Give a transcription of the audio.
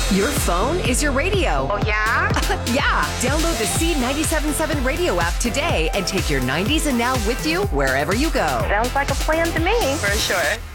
Your phone is your radio. Oh, yeah? Yeah. Download the C97.7 radio app today and take your 90s and now with you wherever you go. Sounds like a plan to me. For sure.